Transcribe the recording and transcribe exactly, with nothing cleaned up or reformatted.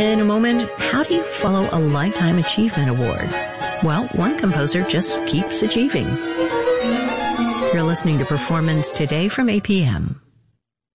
In a moment, how do you follow a Lifetime Achievement Award? Well, one composer just keeps achieving. You're listening to Performance Today from A P M.